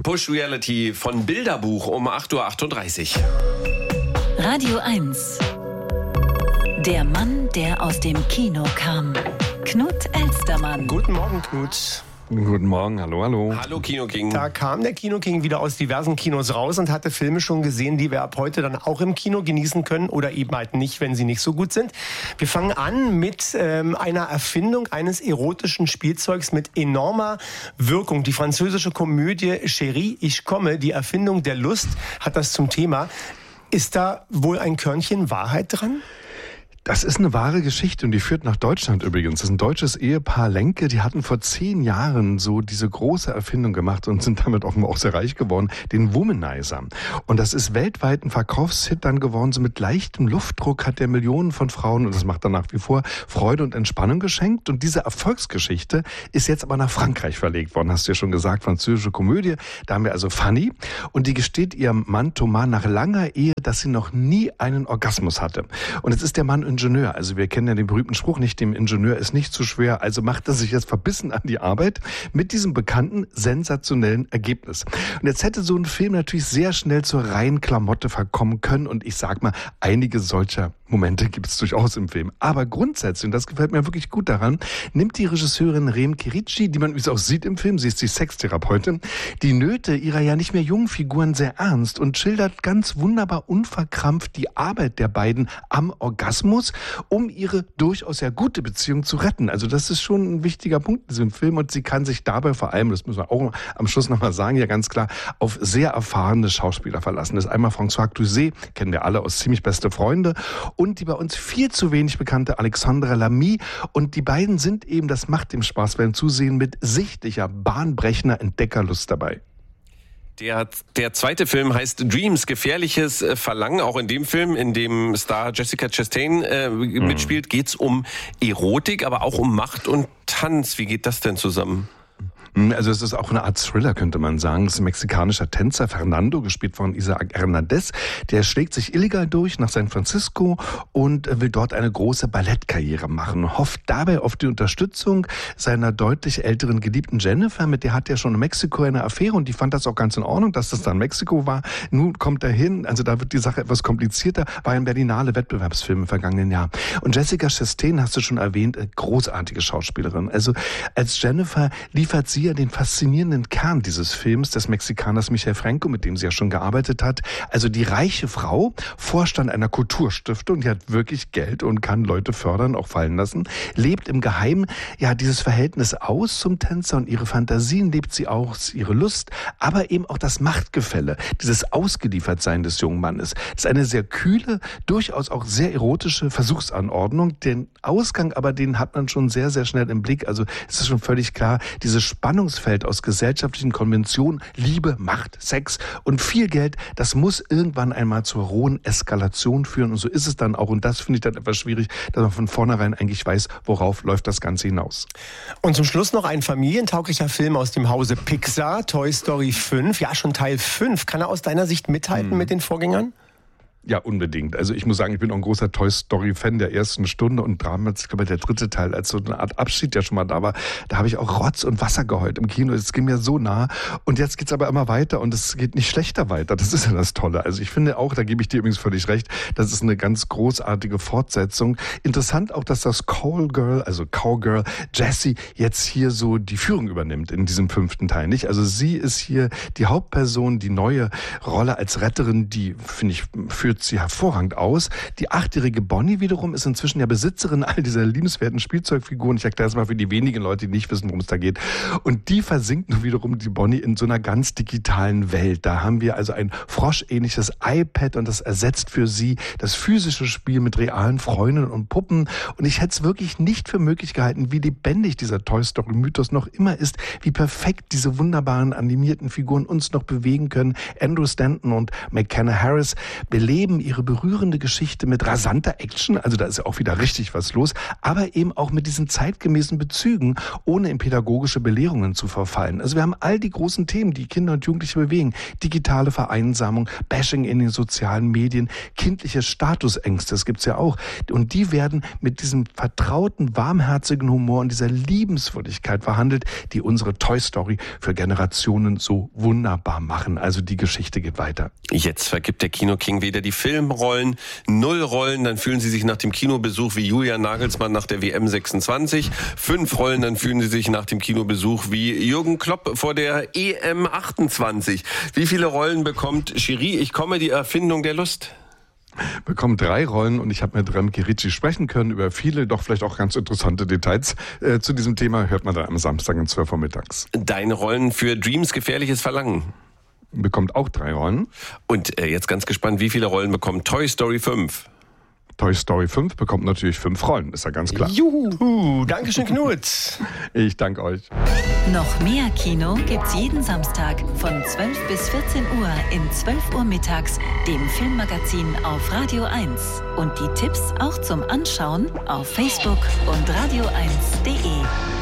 Push Reality von Bilderbuch um 8.38 Uhr. Radio 1. Der Mann, der aus dem Kino kam. Knut Elstermann. Guten Morgen, Knut. Guten Morgen, hallo. Hallo Kino King. Da kam der Kino King wieder aus diversen Kinos raus und hatte Filme schon gesehen, die wir ab heute dann auch im Kino genießen können oder eben halt nicht, wenn sie nicht so gut sind. Wir fangen an mit einer Erfindung eines erotischen Spielzeugs mit enormer Wirkung. Die französische Komödie Chérie, ich komme, die Erfindung der Lust, hat das zum Thema. Ist da wohl ein Körnchen Wahrheit dran? Das ist eine wahre Geschichte und die führt nach Deutschland übrigens. Das ist ein deutsches Ehepaar Lenke, die hatten vor 10 Jahren so diese große Erfindung gemacht und sind damit offenbar auch sehr reich geworden, den Womanizer. Und das ist weltweit ein Verkaufshit dann geworden. So mit leichtem Luftdruck hat der Millionen von Frauen, und das macht er nach wie vor, Freude und Entspannung geschenkt. Und diese Erfolgsgeschichte ist jetzt aber nach Frankreich verlegt worden, hast du ja schon gesagt, französische Komödie. Da haben wir also Fanny und die gesteht ihrem Mann Thomas nach langer Ehe, dass sie noch nie einen Orgasmus hatte. Und jetzt ist der Mann Ingenieur. Also wir kennen ja den berühmten Spruch nicht, dem Ingenieur ist nicht zu schwer, also macht er sich jetzt verbissen an die Arbeit mit diesem bekannten, sensationellen Ergebnis. Und jetzt hätte so ein Film natürlich sehr schnell zur reinen Klamotte verkommen können und ich sag mal, einige solcher Momente gibt es durchaus im Film. Aber grundsätzlich, und das gefällt mir wirklich gut daran, nimmt die Regisseurin Rem Kirici, die man übrigens auch sieht im Film, sie ist die Sextherapeutin, die Nöte ihrer ja nicht mehr jungen Figuren sehr ernst und schildert ganz wunderbar unverkrampft die Arbeit der beiden am Orgasmus, um ihre durchaus sehr gute Beziehung zu retten. Also das ist schon ein wichtiger Punkt in diesem Film und sie kann sich dabei vor allem, das müssen wir auch am Schluss nochmal sagen, ja ganz klar, auf sehr erfahrene Schauspieler verlassen. Das ist einmal François Cluzet, kennen wir alle aus Ziemlich beste Freunde, und die bei uns viel zu wenig bekannte Alexandra Lamy. Und die beiden sind eben, das macht dem Spaß beim Zusehen, mit sichtlicher, bahnbrechender Entdeckerlust dabei. Der zweite Film heißt Dreams, gefährliches Verlangen. Auch in dem Film, in dem Star Jessica Chastain mitspielt, geht's um Erotik, aber auch um Macht und Tanz. Wie geht das denn zusammen? Also es ist auch eine Art Thriller, könnte man sagen. Es ist ein mexikanischer Tänzer, Fernando, gespielt von Isaac Hernandez. Der schlägt sich illegal durch nach San Francisco und will dort eine große Ballettkarriere machen. Hofft dabei auf die Unterstützung seiner deutlich älteren Geliebten Jennifer. Mit der hat er schon in Mexiko eine Affäre und die fand das auch ganz in Ordnung, dass das dann Mexiko war. Nun kommt er hin, also da wird die Sache etwas komplizierter. War ein Berlinale Wettbewerbsfilm im vergangenen Jahr. Und Jessica Chastain, hast du schon erwähnt, großartige Schauspielerin. Also als Jennifer liefert sie ja den faszinierenden Kern dieses Films des Mexikaners Michel Franco, mit dem sie ja schon gearbeitet hat. Also die reiche Frau, Vorstand einer Kulturstiftung, die hat wirklich Geld und kann Leute fördern, auch fallen lassen, lebt im Geheimen ja dieses Verhältnis aus zum Tänzer und ihre Fantasien lebt sie aus, ihre Lust, aber eben auch das Machtgefälle, dieses Ausgeliefertsein des jungen Mannes. Das ist eine sehr kühle, durchaus auch sehr erotische Versuchsanordnung. Den Ausgang aber, den hat man schon sehr, sehr schnell im Blick. Also es ist schon völlig klar, diese Spannungsfeld aus gesellschaftlichen Konventionen, Liebe, Macht, Sex und viel Geld, das muss irgendwann einmal zur rohen Eskalation führen und so ist es dann auch und das finde ich dann etwas schwierig, dass man von vornherein eigentlich weiß, worauf läuft das Ganze hinaus. Und zum Schluss noch ein familientauglicher Film aus dem Hause Pixar, Toy Story 5, ja schon Teil 5. Kann er aus deiner Sicht mithalten mit den Vorgängern? Ja, unbedingt. Also ich muss sagen, ich bin auch ein großer Toy-Story-Fan der ersten Stunde und damals, ich glaube, der dritte Teil, als so eine Art Abschied ja schon mal da war, da habe ich auch Rotz und Wasser geheult im Kino. Es ging mir so nah und jetzt geht's aber immer weiter und es geht nicht schlechter weiter. Das ist ja das Tolle. Also ich finde auch, da gebe ich dir übrigens völlig recht, das ist eine ganz großartige Fortsetzung. Interessant auch, dass das Cowgirl Jessie jetzt hier so die Führung übernimmt in diesem 5. Teil, nicht? Also sie ist hier die Hauptperson, die neue Rolle als Retterin, die, finde ich, führt sie hervorragend aus. Die 8-jährige Bonnie wiederum ist inzwischen ja Besitzerin all dieser liebenswerten Spielzeugfiguren. Ich erkläre es mal für die wenigen Leute, die nicht wissen, worum es da geht. Und die versinkt nun wiederum die Bonnie in so einer ganz digitalen Welt. Da haben wir also ein froschähnliches iPad und das ersetzt für sie das physische Spiel mit realen Freunden und Puppen. Und ich hätte es wirklich nicht für möglich gehalten, wie lebendig dieser Toy Story Mythos noch immer ist, wie perfekt diese wunderbaren animierten Figuren uns noch bewegen können. Andrew Stanton und McKenna Harris beleben eben ihre berührende Geschichte mit rasanter Action, also da ist ja auch wieder richtig was los, aber eben auch mit diesen zeitgemäßen Bezügen, ohne in pädagogische Belehrungen zu verfallen. Also wir haben all die großen Themen, die Kinder und Jugendliche bewegen. Digitale Vereinsamung, Bashing in den sozialen Medien, kindliche Statusängste, das gibt's ja auch. Und die werden mit diesem vertrauten, warmherzigen Humor und dieser Liebenswürdigkeit verhandelt, die unsere Toy Story für Generationen so wunderbar machen. Also die Geschichte geht weiter. Jetzt vergibt der Kino-King weder die Filmrollen, 0 Rollen, dann fühlen Sie sich nach dem Kinobesuch wie Julian Nagelsmann nach der WM 26, 5 Rollen, dann fühlen Sie sich nach dem Kinobesuch wie Jürgen Klopp vor der EM 28. Wie viele Rollen bekommt Cherie? Ich komme, die Erfindung der Lust? Bekommt 3 Rollen und ich habe mit Remke Ritchie sprechen können über viele, doch vielleicht auch ganz interessante Details zu diesem Thema. Hört man dann am Samstag um 12 Uhr mittags. Deine Rollen für Dreams gefährliches Verlangen? Bekommt auch 3 Rollen. Und jetzt ganz gespannt, wie viele Rollen bekommt Toy Story 5? Toy Story 5 bekommt natürlich 5 Rollen, ist ja ganz klar. Juhu, Dankeschön, Knut. Ich danke euch. Noch mehr Kino gibt's jeden Samstag von 12 bis 14 Uhr in 12 Uhr mittags, dem Filmmagazin auf Radio 1. Und die Tipps auch zum Anschauen auf Facebook und radio1.de.